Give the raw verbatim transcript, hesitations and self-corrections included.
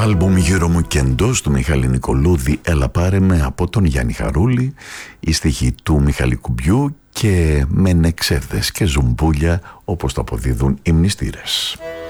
άλμπουμ «Γύρω μου και εντός» του Μιχάλη Νικολούδη, «Έλα πάρε με» από τον Γιάννη Χαρούλη, η στίχη του Μιχάλη Κουμπιού και με νεξέδες και ζουμπούλια όπως το αποδίδουν οι μνηστήρες.